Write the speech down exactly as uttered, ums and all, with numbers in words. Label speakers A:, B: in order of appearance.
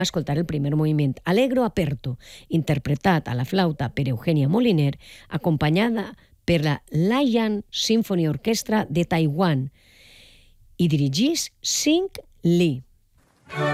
A: escoltar el primer moviment Allegro aperto, interpretat a la flauta per Eugenia Moliner, acompanyada per la Laiyan Symphony Orchestra de Taiwan i dirigís Sing Lee.